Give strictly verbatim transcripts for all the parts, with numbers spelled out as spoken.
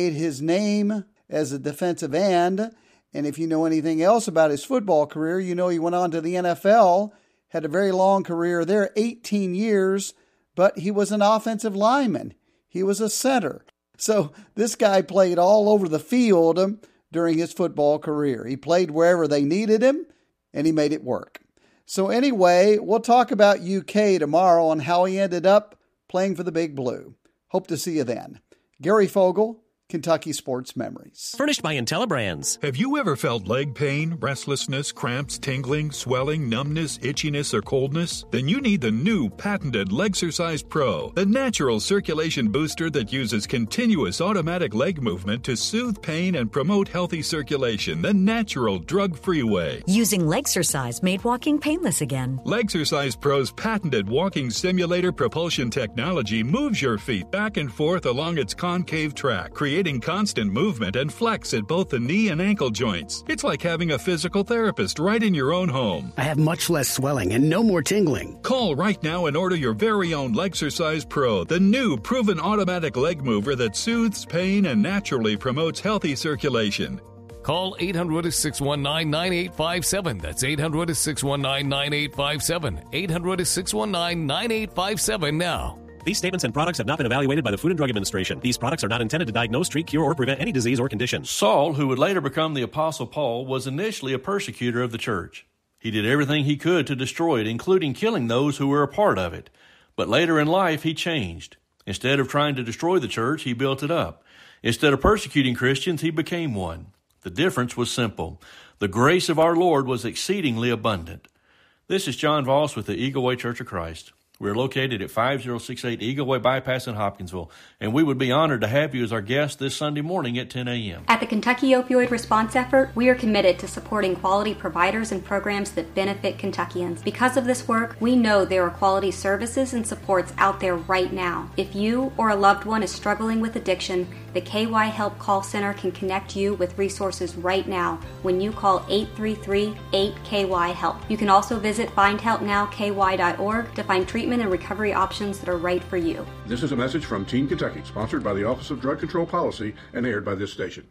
his name as a defensive end. And if you know anything else about his football career, you know he went on to the N F L, had a very long career there, eighteen years, but he was an offensive lineman. He was a center. So this guy played all over the field during his football career. He played wherever they needed him, and he made it work. So anyway, we'll talk about U K tomorrow on how he ended up playing for the Big Blue. Hope to see you then. Gary Fogle, Kentucky Sports Memories. Furnished by IntelliBrands. Have you ever felt leg pain, restlessness, cramps, tingling, swelling, numbness, itchiness, or coldness? Then you need the new patented Legsercise Pro, the natural circulation booster that uses continuous automatic leg movement to soothe pain and promote healthy circulation the natural drug-free way. Using Legsercise made walking painless again. Legsercise Pro's patented walking simulator propulsion technology moves your feet back and forth along its concave track, creating constant movement and flex at both the knee and ankle joints. It's like having a physical therapist right in your own home. I have much less swelling and no more tingling. Call right now and order your very own Legsercise Pro, the new proven automatic leg mover that soothes pain and naturally promotes healthy circulation. Call eight hundred, six one nine, nine eight five seven. That's eight hundred, six one nine, nine eight five seven. eight hundred, six one nine, nine eight five seven now. These statements and products have not been evaluated by the Food and Drug Administration. These products are not intended to diagnose, treat, cure, or prevent any disease or condition. Saul, who would later become the Apostle Paul, was initially a persecutor of the church. He did everything he could to destroy it, including killing those who were a part of it. But later in life, he changed. Instead of trying to destroy the church, he built it up. Instead of persecuting Christians, he became one. The difference was simple. The grace of our Lord was exceedingly abundant. This is John Voss with the Eagle Way Church of Christ. We're located at five oh six eight Eagle Way Bypass in Hopkinsville, and we would be honored to have you as our guest this Sunday morning at ten a.m. At the Kentucky Opioid Response Effort, we are committed to supporting quality providers and programs that benefit Kentuckians. Because of this work, we know there are quality services and supports out there right now. If you or a loved one is struggling with addiction, the K Y Help Call Center can connect you with resources right now when you call eight three three, eight K Y help. You can also visit find help now K Y dot org to find treatment and recovery options that are right for you. This is a message from Teen Kentucky, sponsored by the Office of Drug Control Policy and aired by this station.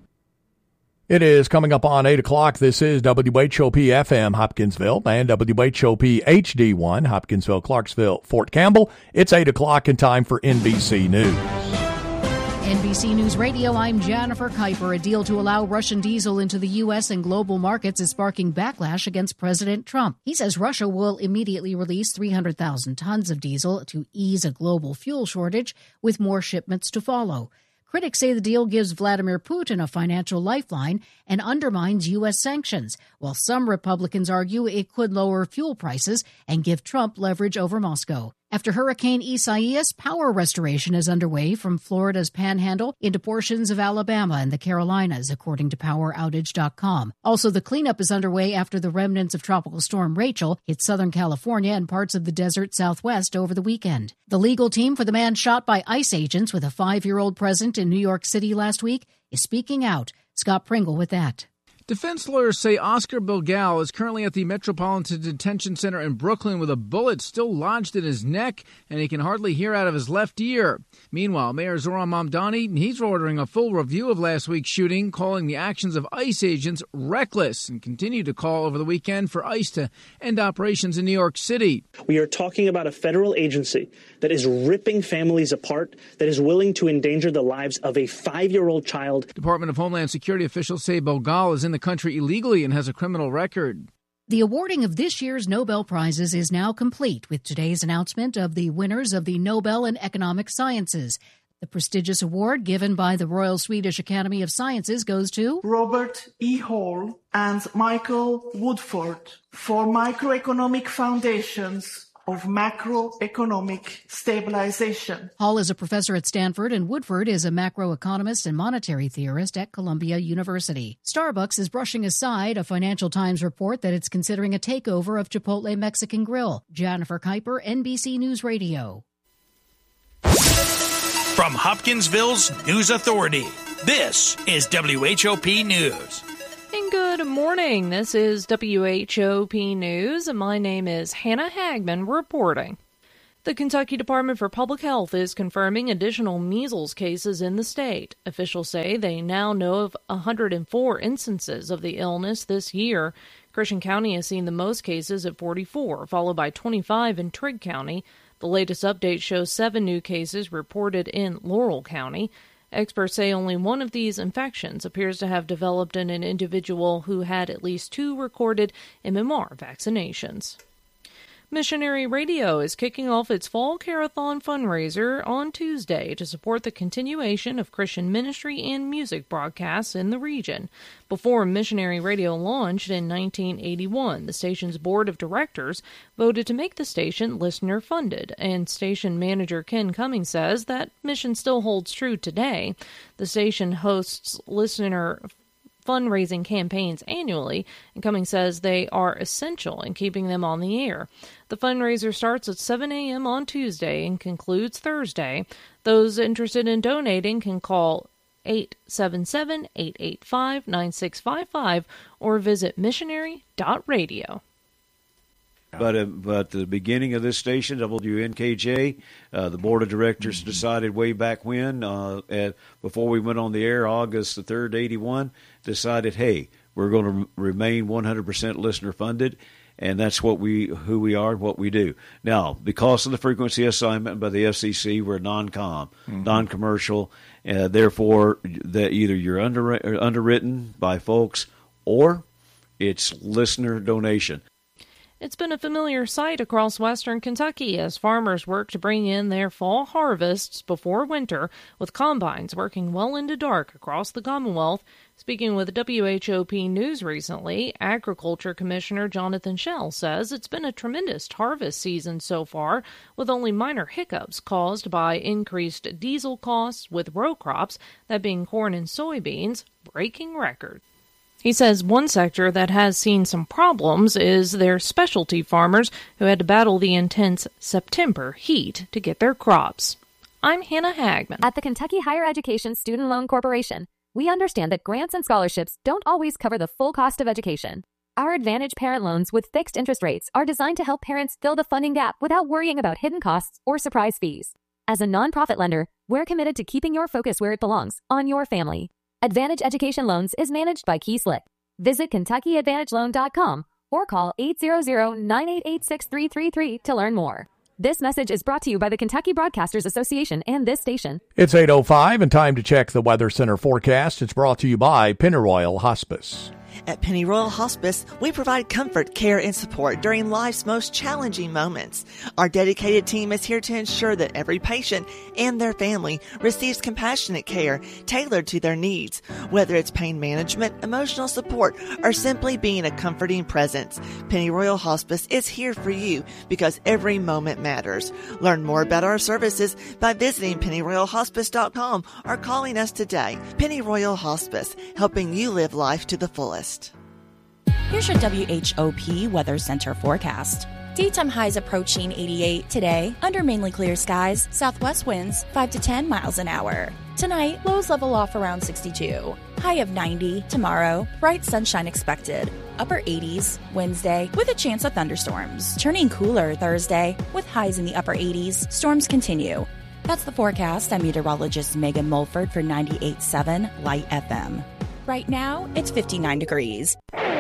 It is coming up on eight o'clock. This is W H O P F M Hopkinsville and W H O P H D one Hopkinsville, Clarksville, Fort Campbell. It's eight o'clock and time for N B C News. N B C News Radio, I'm Jennifer Kuiper. A deal to allow Russian diesel into the U S and global markets is sparking backlash against President Trump. He says Russia will immediately release three hundred thousand tons of diesel to ease a global fuel shortage, with more shipments to follow. Critics say the deal gives Vladimir Putin a financial lifeline and undermines U S sanctions, while some Republicans argue it could lower fuel prices and give Trump leverage over Moscow. After Hurricane Isaias, power restoration is underway from Florida's Panhandle into portions of Alabama and the Carolinas, according to power outage dot com. Also, the cleanup is underway after the remnants of Tropical Storm Rachel hit Southern California and parts of the desert Southwest over the weekend. The legal team for the man shot by ICE agents with a five-year-old present in New York City last week is speaking out. Scott Pringle with that. Defense lawyers say Oscar Bilgal is currently at the Metropolitan Detention Center in Brooklyn with a bullet still lodged in his neck, and he can hardly hear out of his left ear. Meanwhile, Mayor Zohran Mamdani, he's ordering a full review of last week's shooting, calling the actions of ICE agents reckless, and continued to call over the weekend for ICE to end operations in New York City. We are talking about a federal agency that is ripping families apart, that is willing to endanger the lives of a five-year-old child. Department of Homeland Security officials say Bilgal is in the country illegally and has a criminal record. The awarding of this year's Nobel Prizes is now complete with today's announcement of the winners of the Nobel in Economic Sciences. The prestigious award given by the Royal Swedish Academy of Sciences goes to Robert E. Hall and Michael Woodford for Microeconomic Foundations of Macroeconomic Stabilization. Hall is a professor at Stanford, and Woodford is a macroeconomist and monetary theorist at Columbia University. Starbucks is brushing aside a Financial Times report that it's considering a takeover of Chipotle Mexican Grill. Jennifer Kuiper, N B C News Radio. From Hopkinsville's News Authority, this is W H O P News. And good morning. This is W H O P News, and my name is Hannah Hagman reporting. The Kentucky Department for Public Health is confirming additional measles cases in the state. Officials say they now know of one hundred four instances of the illness this year. Christian County has seen the most cases at forty-four, followed by twenty-five in Trigg County. The latest update shows seven new cases reported in Laurel County. Experts say only one of these infections appears to have developed in an individual who had at least two recorded M M R vaccinations. Missionary Radio is kicking off its Fall Carathon fundraiser on Tuesday to support the continuation of Christian ministry and music broadcasts in the region. Before Missionary Radio launched in nineteen eighty-one, the station's board of directors voted to make the station listener-funded, and station manager Ken Cummings says that mission still holds true today. The station hosts listener fundraising campaigns annually, and Cummings says they are essential in keeping them on the air. The fundraiser starts at seven a.m. on Tuesday and concludes Thursday. Those interested in donating can call eight seven seven, eight eight five, nine six five five or visit missionary dot radio. But, uh, but at the beginning of this station, W N K J, uh, the board of directors mm-hmm. decided way back when, uh, at, before we went on the air, August the third, eighty-one, decided, hey, we're going to re- remain one hundred percent listener funded, and that's what we, who we are, what we do. Now, because of the frequency assignment by the F C C, we're non-com, mm-hmm. non-commercial, uh, therefore, that either you're under, underwritten by folks or it's listener donation. It's been a familiar sight across western Kentucky as farmers work to bring in their fall harvests before winter, with combines working well into dark across the Commonwealth. Speaking with W H O P News recently, Agriculture Commissioner Jonathan Schell says it's been a tremendous harvest season so far, with only minor hiccups caused by increased diesel costs, with row crops, that being corn and soybeans, breaking records. He says one sector that has seen some problems is their specialty farmers who had to battle the intense September heat to get their crops. I'm Hannah Hagman. At the Kentucky Higher Education Student Loan Corporation, we understand that grants and scholarships don't always cover the full cost of education. Our Advantage Parent Loans with fixed interest rates are designed to help parents fill the funding gap without worrying about hidden costs or surprise fees. As a nonprofit lender, we're committed to keeping your focus where it belongs, on your family. Advantage Education Loans is managed by Key Slick. Visit kentucky advantage loan dot com or call eight hundred, nine eight eight, six three three three to learn more. This message is brought to you by the Kentucky Broadcasters Association and this station. It's eight oh five and time to check the Weather Center forecast. It's brought to you by Pennyroyal Hospice. At Pennyroyal Hospice, we provide comfort, care, and support during life's most challenging moments. Our dedicated team is here to ensure that every patient and their family receives compassionate care tailored to their needs. Whether it's pain management, emotional support, or simply being a comforting presence, Pennyroyal Hospice is here for you because every moment matters. Learn more about our services by visiting pennyroyal hospice dot com or calling us today. Pennyroyal Hospice, helping you live life to the fullest. Here's your W H O P Weather Center forecast. Daytime highs approaching eighty-eight today, under mainly clear skies, southwest winds five to ten miles an hour. Tonight, lows level off around sixty-two. High of ninety tomorrow, bright sunshine expected. Upper eighties Wednesday with a chance of thunderstorms. Turning cooler Thursday with highs in the upper eighties. Storms continue. That's the forecast. I'm meteorologist Megan Mulford for ninety-eight point seven Light F M. Right now, it's fifty-nine degrees.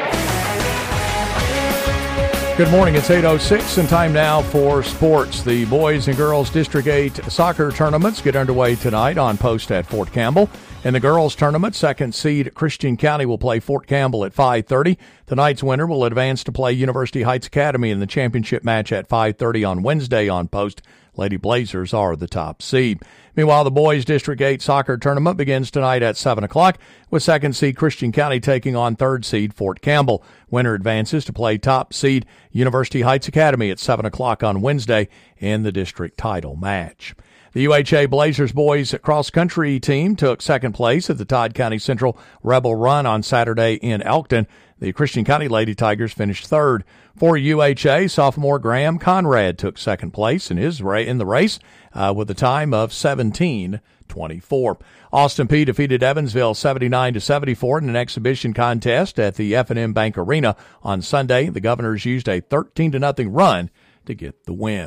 Good morning. It's eight oh six and time now for sports. The boys and girls District eight soccer tournaments get underway tonight on post at Fort Campbell. In the girls tournament, second seed Christian County will play Fort Campbell at five thirty. Tonight's winner will advance to play University Heights Academy in the championship match at five thirty on Wednesday on post. Lady Blazers are the top seed. Meanwhile, the boys District eight soccer tournament begins tonight at seven o'clock with second seed Christian County taking on third seed Fort Campbell. Winner advances to play top seed University Heights Academy at seven o'clock on Wednesday in the district title match. The U H A Blazers boys cross-country team took second place at the Todd County Central Rebel Run on Saturday in Elkton. The Christian County Lady Tigers finished third. For U H A, sophomore Graham Conrad took second place in his ra- in the race uh, with a time of seventeen twenty-four. Austin Peay defeated Evansville seventy-nine to seventy-four in an exhibition contest at the F and M Bank Arena on Sunday. The Governors used a thirteen to nothing run to get the win.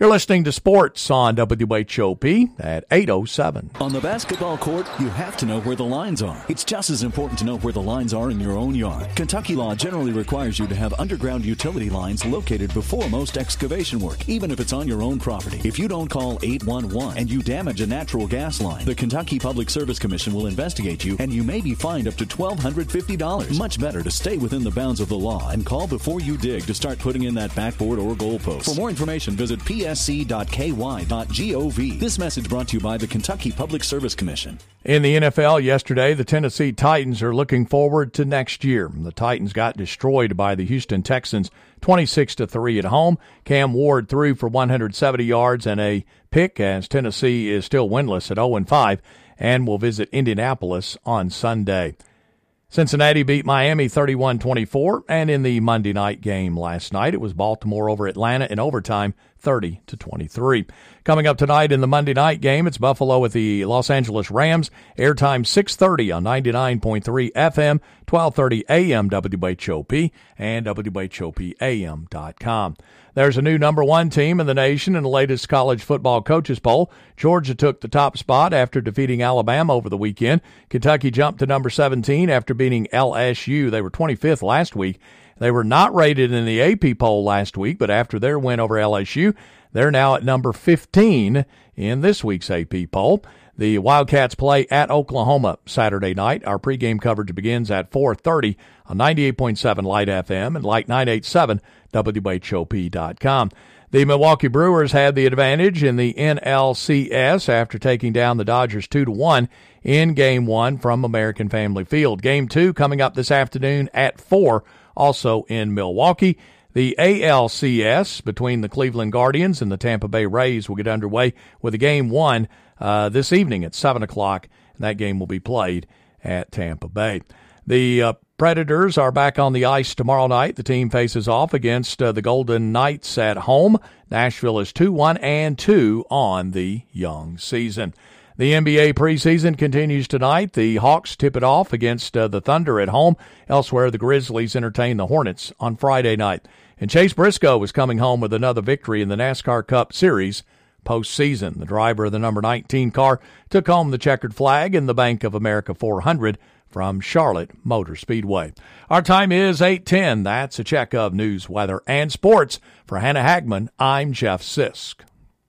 You're listening to Sports on W H O P at eight oh seven. On the basketball court, you have to know where the lines are. It's just as important to know where the lines are in your own yard. Kentucky law generally requires you to have underground utility lines located before most excavation work, even if it's on your own property. If you don't call eight one one and you damage a natural gas line, the Kentucky Public Service Commission will investigate you, and you may be fined up to one thousand two hundred fifty dollars. Much better to stay within the bounds of the law and call before you dig to start putting in that backboard or goalpost. For more information, visit p s c dot k y dot gov. This message brought to you by the Kentucky Public Service Commission. In the N F L yesterday, the Tennessee Titans are looking forward to next year. The Titans got destroyed by the Houston Texans twenty-six to three at home. Cam Ward threw for one hundred seventy yards and a pick, as Tennessee is still winless at oh and five and will visit Indianapolis on Sunday. Cincinnati beat Miami thirty-one twenty-four, and in the Monday night game last night, it was Baltimore over Atlanta in overtime, thirty to twenty-three. Coming up tonight in the Monday night game, it's Buffalo with the Los Angeles Rams. Airtime six thirty on ninety-nine point three F M, twelve thirty A M W H O P, and W H O P A M dot com. There's a new number one team in the nation in the latest college football coaches poll. Georgia took the top spot after defeating Alabama over the weekend. Kentucky jumped to number seventeen after beating L S U. They were twenty-fifth last week. They were not rated in the A P poll last week, but after their win over L S U, they're now at number fifteen in this week's A P poll. The Wildcats play at Oklahoma Saturday night. Our pregame coverage begins at four thirty on ninety-eight point seven Light F M and Light nine eighty-seven W H O P dot com. The Milwaukee Brewers had the advantage in the N L C S after taking down the Dodgers two to one in Game one from American Family Field. Game two coming up this afternoon at four, also in Milwaukee. The A L C S between the Cleveland Guardians and the Tampa Bay Rays will get underway with a Game one uh, this evening at seven o'clock, and that game will be played at Tampa Bay. The uh, Predators are back on the ice tomorrow night. The team faces off against uh, the Golden Knights at home. Nashville is two one and two on the young season. The N B A preseason continues tonight. The Hawks tip it off against uh, the Thunder at home. Elsewhere, the Grizzlies entertain the Hornets on Friday night. And Chase Briscoe is coming home with another victory in the NASCAR Cup Series postseason. The driver of the number nineteen car took home the checkered flag in the Bank of America four hundred from Charlotte Motor Speedway. Our time is eight ten. That's a check of news, weather, and sports. For Hannah Hagman, I'm Jeff Sisk.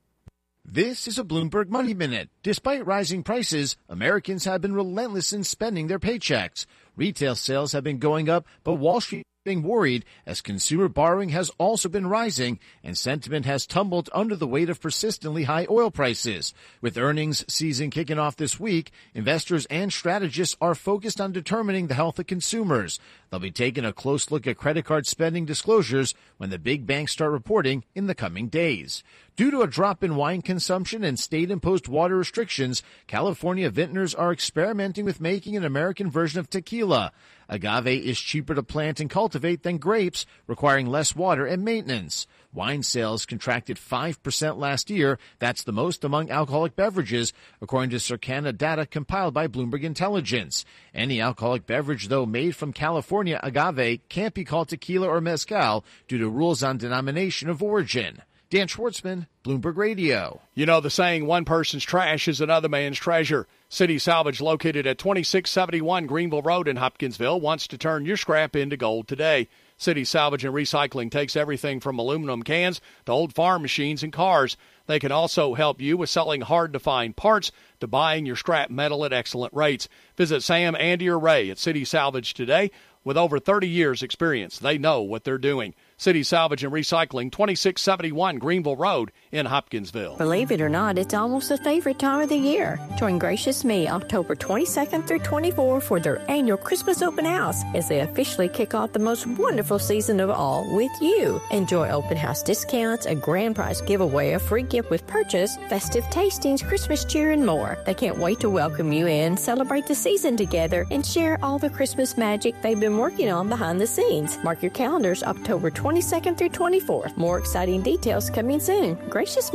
This is a Bloomberg Money Minute. Despite rising prices, Americans have been relentless in spending their paychecks. Retail sales have been going up, but Wall Street being worried as consumer borrowing has also been rising and sentiment has tumbled under the weight of persistently high oil prices. With earnings season kicking off this week, investors and strategists are focused on determining the health of consumers. They'll be taking a close look at credit card spending disclosures when the big banks start reporting in the coming days. Due to a drop in wine consumption and state-imposed water restrictions, California vintners are experimenting with making an American version of tequila. Agave is cheaper to plant and cultivate than grapes, requiring less water and maintenance. Wine sales contracted five percent last year. That's the most among alcoholic beverages, according to Circana data compiled by Bloomberg Intelligence. Any alcoholic beverage, though made from California agave, can't be called tequila or mezcal due to rules on denomination of origin. Dan Schwartzman, Bloomberg Radio. You know the saying, one person's trash is another man's treasure. City Salvage, located at twenty-six seventy-one Greenville Road in Hopkinsville, wants to turn your scrap into gold today. City Salvage and Recycling takes everything from aluminum cans to old farm machines and cars. They can also help you with selling hard-to-find parts to buying your scrap metal at excellent rates. Visit Sam, Andy, or Ray at City Salvage today. With over thirty years' experience, they know what they're doing. City Salvage and Recycling, twenty-six seventy-one Greenville Road in Hopkinsville. Believe it or not, it's almost the favorite time of the year. Join Gracious Me October twenty-second through twenty-fourth for their annual Christmas open house as they officially kick off the most wonderful season of all with you. Enjoy open house discounts, a grand prize giveaway, a free gift with purchase, festive tastings, Christmas cheer, and more. They can't wait to welcome you in, celebrate the season together, and share all the Christmas magic they've been working on behind the scenes. Mark your calendars October twenty-second through twenty-fourth. More exciting details coming soon. Gracious Me.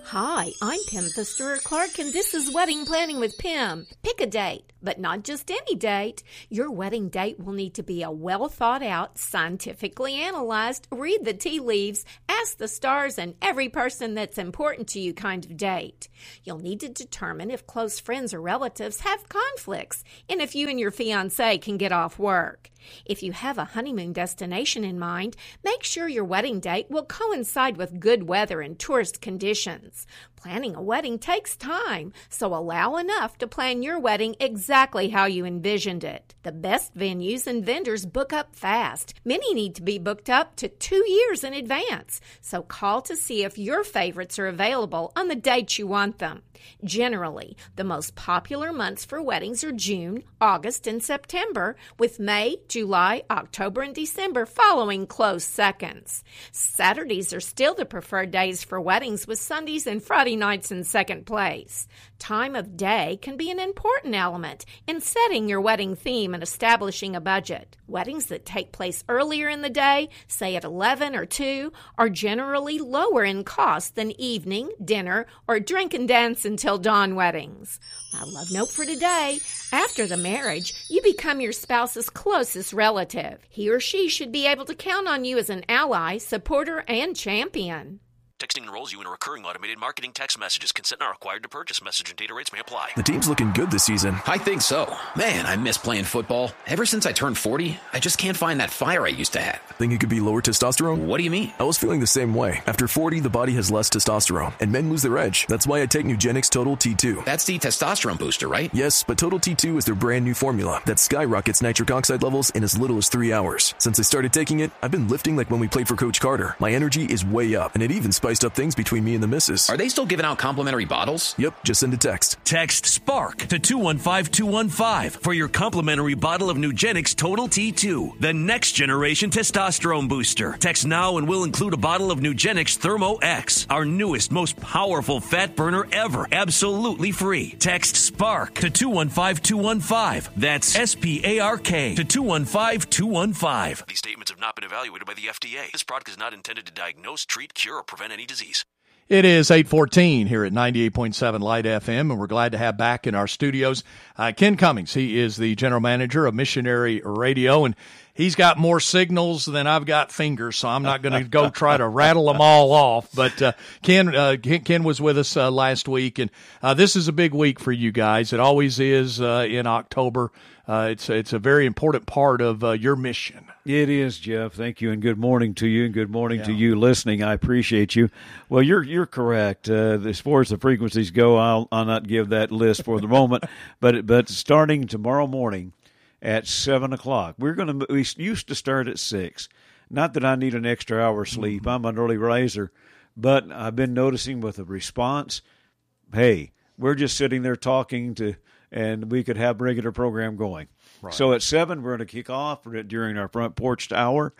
Hi, I'm Pam Stewart-Clark, and this is Wedding Planning with Pam. Pick a date, but not just any date. Your wedding date will need to be a well-thought-out, scientifically analyzed, read the tea leaves, ask the stars, and every person that's important to you kind of date. You'll need to determine if close friends or relatives have conflicts, and if you and your fiancé can get off work. If you have a honeymoon destination in mind, make sure your wedding date will coincide with good weather and tourist conditions. Planning a wedding takes time, so allow enough to plan your wedding exactly how you envisioned it. The best venues and vendors book up fast. Many need to be booked up to two years in advance, so call to see if your favorites are available on the date you want them. Generally, the most popular months for weddings are June, August, and September, with May, July, October, and December following close seconds. Saturdays are still the preferred days for weddings, with Sundays and Friday nights in second place. Time of day can be an important element in setting your wedding theme and establishing a budget. Weddings that take place earlier in the day, say at eleven or two, are generally lower in cost than evening, dinner, or drink and dance until dawn weddings. My love note for today: after the marriage, you become your spouse's closest relative. He or she should be able to count on you as an ally, supporter, and champion. Texting enrolls you in a recurring automated marketing text messages. Consent not required to purchase. Message and data rates may apply. The team's looking good this season. I think so. Man, I miss playing football. Ever since I turned forty, I just can't find that fire I used to have. Think it could be lower testosterone? What do you mean? I was feeling the same way. After forty, the body has less testosterone, and men lose their edge. That's why I take Nugenix Total T two. That's the testosterone booster, right? Yes, but Total T two is their brand new formula that skyrockets nitric oxide levels in as little as three hours. Since I started taking it, I've been lifting like when we played for Coach Carter. My energy is way up, and it even spiced up things between me and the missus. Are they still giving out complimentary bottles? Yep, just send a text. Text SPARK to two one five two one five for your complimentary bottle of Nugenix Total T two, the next generation testosterone booster. Text now and we'll include a bottle of Nugenix Thermo X, our newest, most powerful fat burner ever, absolutely free. Text SPARK to two one five two one five. That's S P A R K to two one five two one five. These statements have not been evaluated by the F D A. This product is not intended to diagnose, treat, cure, or prevent any disease. It is eight fourteen here at ninety-eight point seven Light F M, and we're glad to have back in our studios uh, Ken Cummings. He is the general manager of Missionary Radio, and he's got more signals than I've got fingers, so I'm not going to go try to rattle them all off. But uh, Ken, uh, Ken, Ken was with us uh, last week, and uh, this is a big week for you guys. It always is uh, in October. Uh, it's it's a very important part of uh, your mission. It is, Jeff. Thank you, and good morning to you, and good morning yeah. to you listening. I appreciate you. Well, you're you're correct. Uh, as far as the frequencies go, I'll I'll not give that list for the moment. But but starting tomorrow morning at seven o'clock, we're going to. We used to start at six. Not that I need an extra hour sleep. Mm-hmm. I'm an early riser, but I've been noticing with the response. Hey, we're just sitting there talking to. And we could have a regular program going. Right. So at seven, we're going to kick off during our front porch hour,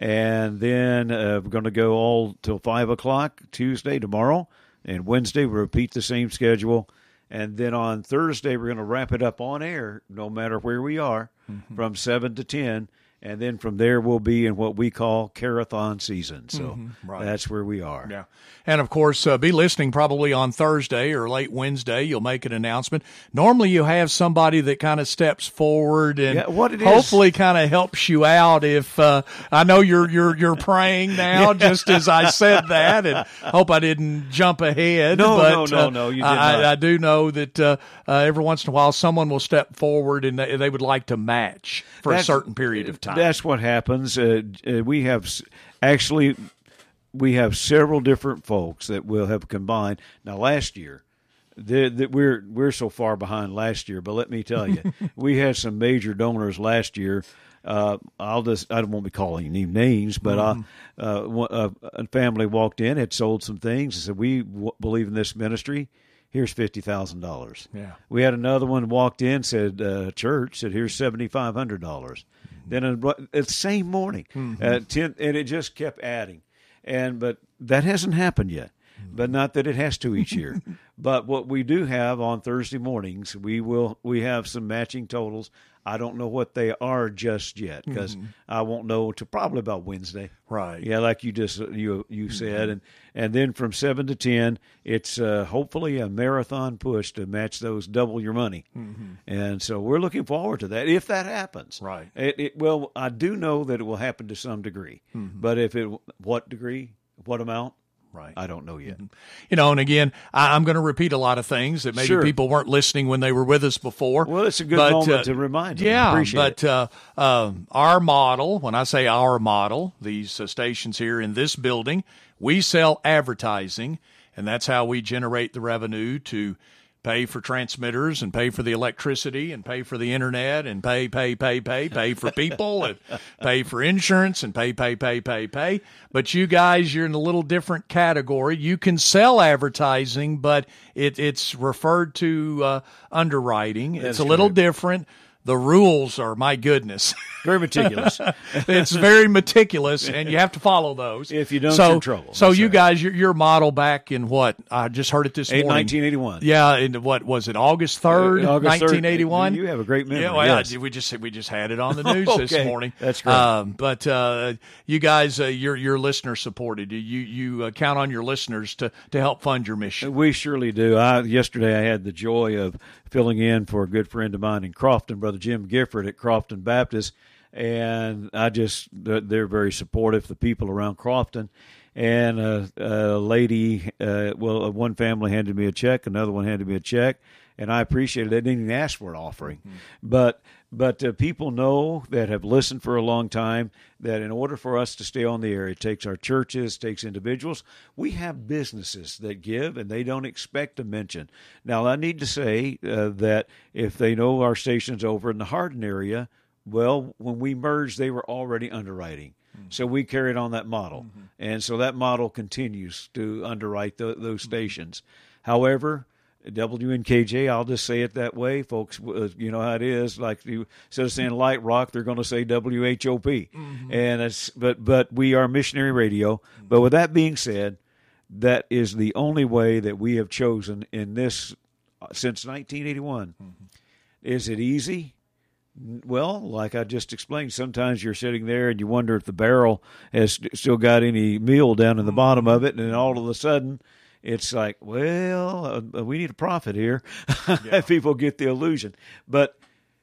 and then uh, we're going to go all till five o'clock Tuesday, tomorrow, and Wednesday we'll repeat the same schedule. And then on Thursday, we're going to wrap it up on air, no matter where we are, mm-hmm. from seven to ten. And then from there, we'll be in what we call Carathon season. So mm-hmm, right. that's where we are. Yeah. And, of course, uh, be listening probably on Thursday or late Wednesday. You'll make an announcement. Normally, you have somebody that kind of steps forward and yeah, what it hopefully kind of helps you out. If uh, I know you're you're you're praying now, yeah. just as I said that, and hope I didn't jump ahead. No, but, no, no, uh, no, you did I, not. I do know that uh, uh, every once in a while someone will step forward and they, they would like to match for That's, a certain period of time. That's what happens. Uh, uh, we have actually we have several different folks that will have combined. Now, last year, the, the, we're we're so far behind last year, but let me tell you, we had some major donors last year. Uh, I'll just I won't be calling any names, but mm-hmm. uh, uh, a family walked in, had sold some things, and said, "We w- believe in this ministry. Here's fifty thousand dollars." Yeah. We had another one walked in, said, uh, "Church," said, "Here's seventy five hundred dollars." Then uh, the same morning, mm-hmm. uh, ten, and it just kept adding. And but that hasn't happened yet. but not that it has to each year. But what we do have on Thursday mornings, we will we have some matching totals. I don't know what they are just yet because mm-hmm. I won't know till probably about Wednesday. Right. Yeah, like you just you you said, mm-hmm. and and then from seven to ten, it's uh, hopefully a marathon push to match those double your money, mm-hmm. and so we're looking forward to that if that happens. Right. It, it, well, I do know that it will happen to some degree, mm-hmm. but if it what degree, what amount? Right. I don't know yet. Mm-hmm. You know, and again, I, I'm going to repeat a lot of things that maybe sure. people weren't listening when they were with us before. Well, it's a good but, moment uh, to remind them. Yeah, Appreciate but uh, uh, our model, when I say our model, these uh, stations here in this building, we sell advertising, and that's how we generate the revenue to pay for transmitters and pay for the electricity and pay for the internet and pay, pay, pay, pay, pay for people and pay for insurance and pay, pay, pay, pay, pay. But you guys, you're in a little different category. You can sell advertising, but it, it's referred to uh, underwriting. That's it's a little correct. different. The rules are, my goodness. Very meticulous. It's very meticulous, and you have to follow those. If you don't, so, you're in trouble. So That's you right. guys, your, your model back in what? I just heard it this Eight, morning. nineteen eighty-one. Yeah, in what was it? August third, Uh, August third. nineteen eighty-one. You have a great memory. Yeah, well, yes. yeah, we just we just had it on the news Okay. this morning. That's great. Um, but uh, you guys, uh, your your listener supported. You you uh, count on your listeners to to help fund your mission. We surely do. I yesterday I had the joy of filling in for a good friend of mine in Crofton, Brother Jim Gifford at Crofton Baptist, and I just they're very supportive. The people around Crofton, and a, a lady, uh, well, one family handed me a check, another one handed me a check, and I appreciated it. They didn't even ask for an offering, mm-hmm. but but uh, people know that have listened for a long time that in order for us to stay on the air, it takes our churches, takes individuals. We have businesses that give, and they don't expect a mention. Now, I need to say uh, that if they know our station's over in the Hardin area, well, when we merged, they were already underwriting. Mm-hmm. So we carried on that model. Mm-hmm. And so that model continues to underwrite the, those stations. Mm-hmm. However, W N K J, I'll just say it that way, folks. Uh, you know how it is. Like you, instead of saying Light Rock, they're going to say W H O P. Mm-hmm. And it's, but but we are missionary radio. Mm-hmm. But with that being said, that is the only way that we have chosen in this uh, since nineteen eighty-one. Mm-hmm. Is it easy? Well, like I just explained, sometimes you're sitting there and you wonder if the barrel has still got any meal down in the mm-hmm. bottom of it, and then all of a sudden, it's like, well, uh, we need a profit here. Yeah. People get the illusion. But,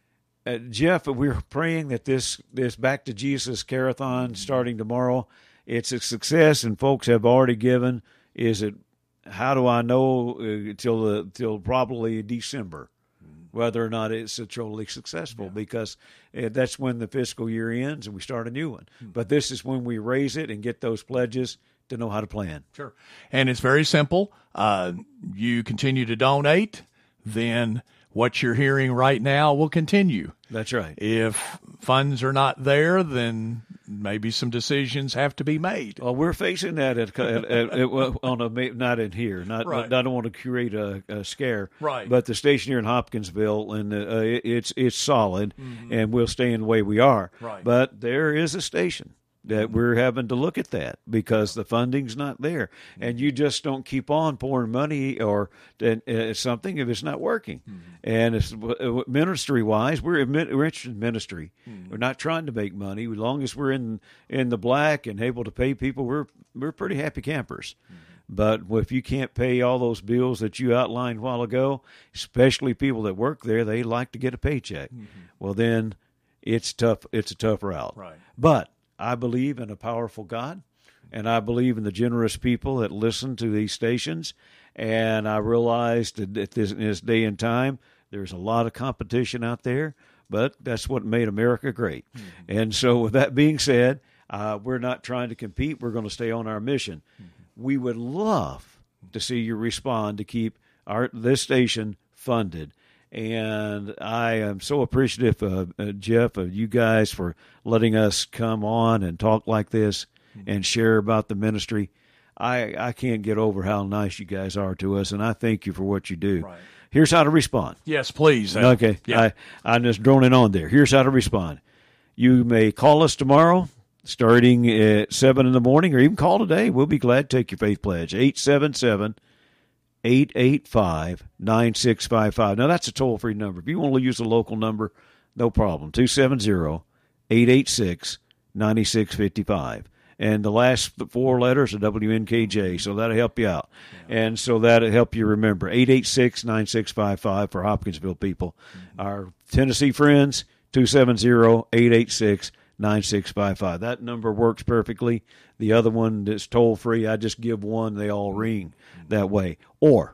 uh, Jeff, we're praying that this, this Back to Jesus Carathon starting tomorrow, it's a success, and folks have already given. Is it, how do I know uh, till, the, till probably December whether or not it's totally successful? Yeah. Because uh, that's when the fiscal year ends and we start a new one. Mm-hmm. But this is when we raise it and get those pledges to know how to plan. Sure. And it's very simple. Uh, you continue to donate, then what you're hearing right now will continue. That's right. If funds are not there, then maybe some decisions have to be made. Well, we're facing that at, at, at, at on a not in here. Not, right. not I don't want to create a, a scare. Right. But the station here in Hopkinsville, and uh, it, it's it's solid, mm-hmm. and we'll stay in the way we are. Right. But there is a station that we're having to look at that because the funding's not there. Mm-hmm. And you just don't keep on pouring money or uh, something if it's not working. Mm-hmm. And it's, uh, ministry-wise, we're, we're interested in ministry. Mm-hmm. We're not trying to make money. As long as we're in in the black and able to pay people, we're we're pretty happy campers. Mm-hmm. But if you can't pay all those bills that you outlined a while ago, especially people that work there, they like to get a paycheck. Mm-hmm. Well, then it's tough. It's a tough route. Right. But I believe in a powerful God, and I believe in the generous people that listen to these stations, and I realize that at this, in this day and time, there's a lot of competition out there, but that's what made America great. Mm-hmm. And so with that being said, uh, we're not trying to compete. We're going to stay on our mission. Mm-hmm. We would love to see you respond to keep our this station funded. And I am so appreciative, uh, uh, Jeff, of you guys for letting us come on and talk like this and share about the ministry. I I can't get over how nice you guys are to us, and I thank you for what you do. Right. Here's how to respond. Yes, please. Uh, Okay. Yeah. I, I'm just droning on there. Here's how to respond. You may call us tomorrow, starting at seven in the morning, or even call today. We'll be glad to take your faith pledge. eight seven seven, eight eight five, nine six five five. Now, that's a toll-free number. If you want to use a local number, no problem. two seven zero, eight eight six, nine six five five. And the last four letters are W N K J, so that'll help you out. Yeah. And so that'll help you remember. eight eight six, nine six five five for Hopkinsville people. Mm-hmm. Our Tennessee friends, two seven zero, eight eight six, nine six five five. That number works perfectly. The other one that's toll-free, I just give one. They all ring mm-hmm. that way. Or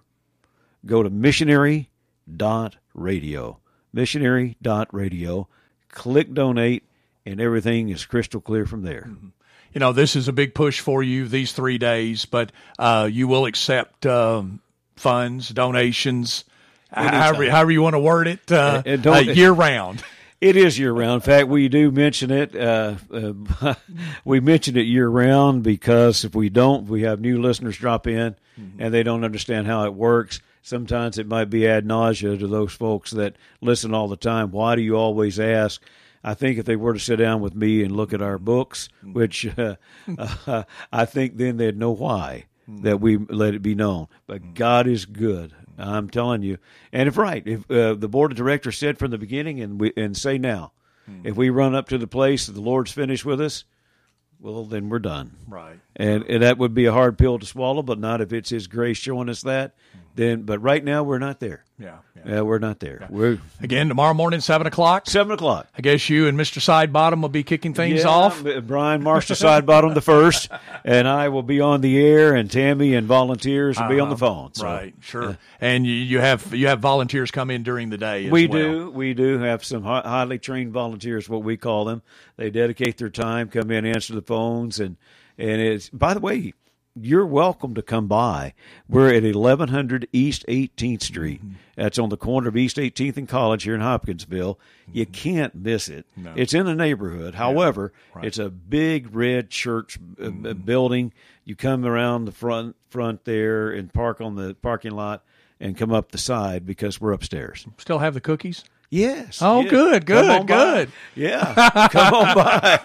go to missionary dot radio. missionary dot radio. Click donate, and everything is crystal clear from there. Mm-hmm. You know, this is a big push for you these three days, but uh, you will accept um, funds, donations, however, however you want to word it, uh, uh, uh, year-round. It is year-round. In fact, we do mention it. Uh, uh, we mention it year-round because if we don't, we have new listeners drop in, mm-hmm. and they don't understand how it works. Sometimes it might be ad nausea to those folks that listen all the time. Why do you always ask? I think if they were to sit down with me and look at our books, which uh, uh, I think then they'd know why that we let it be known. But God is good. I'm telling you. And if right, if uh, the board of directors said from the beginning and we and say now, if we run up to the place that the Lord's finished with us, well, then we're done. Right. And, and that would be a hard pill to swallow, but not if it's His grace showing us that. Then, but right now we're not there. Yeah, yeah, we're not there. Yeah. We're again tomorrow morning, seven o'clock. Seven o'clock. I guess you and Mister Sidebottom will be kicking things yeah, off. Brian Marshall Sidebottom the first, and I will be on the air, and Tammy and volunteers will uh, be on the phone. So. Right, sure. Uh, and you, you have you have volunteers come in during the day. As we well. do. We do have some highly trained volunteers, what we call them. They dedicate their time, come in, answer the phones, and and it's by the way. You're welcome to come by. We're at eleven hundred East eighteenth Street. Mm-hmm. That's on the corner of East eighteenth and College here in Hopkinsville. Mm-hmm. You can't miss it. No. It's in the neighborhood. However, yeah, right. It's a big red church mm-hmm. uh, building. You come around the front front there and park on the parking lot and come up the side because we're upstairs. Still have the cookies? Yes. Oh, yes. good, good, good. By. Yeah. Come on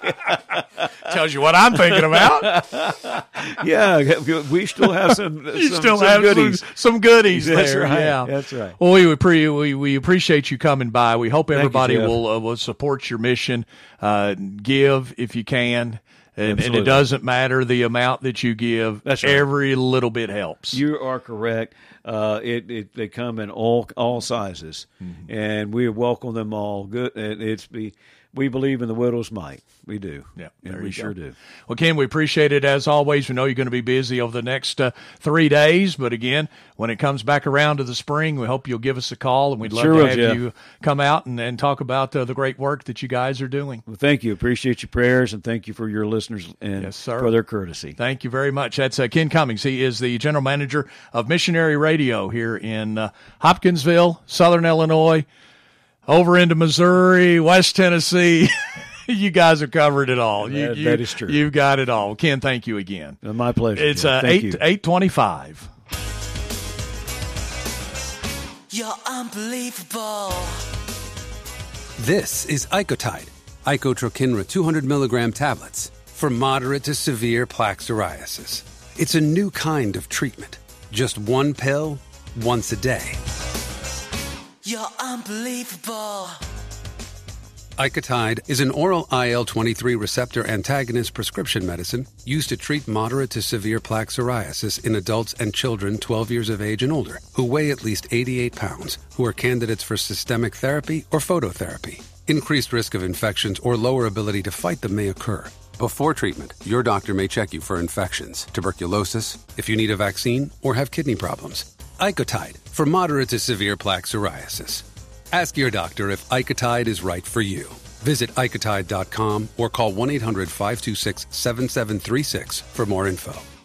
by. Tells you what I'm thinking about. Yeah, we still have some. You some, still some have goodies. Some, some goodies That's there. Right. Yeah, that's right. Well, we, pre- we we appreciate you coming by. We hope everybody you, will uh, will support your mission. Uh, give if you can. And, and it doesn't matter the amount that you give. That's right. Every little bit helps. You are correct. Uh, it, it they come in all all sizes, mm-hmm. and we welcome them all. Good. It's be we believe in the widow's mite. We do. Yeah, and we sure do. Well, Ken, we appreciate it as always. We know you're going to be busy over the next uh, three days, but again, when it comes back around to the spring, we hope you'll give us a call, and we'd love sure to will, have Jeff. you come out and, and talk about uh, the great work that you guys are doing. Well, thank you. Appreciate your prayers, and thank you for your listeners and yes, sir. for their courtesy. Thank you very much. That's uh, Ken Cummings. He is the general manager of Missionary Radio here in uh, Hopkinsville, Southern Illinois, over into Missouri, West Tennessee. You guys have covered it all. You, that, you, that is true. You've got it all. Ken, thank you again. My pleasure. It's uh, eight eight twenty five. You're unbelievable. This is Icotide, Icotrokinra two hundred milligram tablets for moderate to severe plaque psoriasis. It's a new kind of treatment. Just one pill, once a day. You're unbelievable. Icotide is an oral I L twenty-three receptor antagonist prescription medicine used to treat moderate to severe plaque psoriasis in adults and children twelve years of age and older who weigh at least eighty-eight pounds, who are candidates for systemic therapy or phototherapy. Increased risk of infections or lower ability to fight them may occur. Before treatment, your doctor may check you for infections, tuberculosis, if you need a vaccine, or have kidney problems. Icotide for moderate to severe plaque psoriasis. Ask your doctor if Icotide is right for you. Visit Icotide dot com or call one eight hundred five two six seven seven three six for more info.